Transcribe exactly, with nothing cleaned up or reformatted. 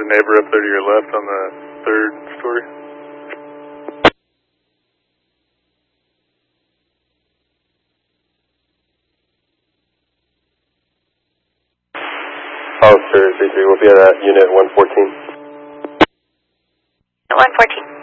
a neighbor up there to your left on the third story. Officer three three, we'll be at uh, unit one fourteen. one fourteen.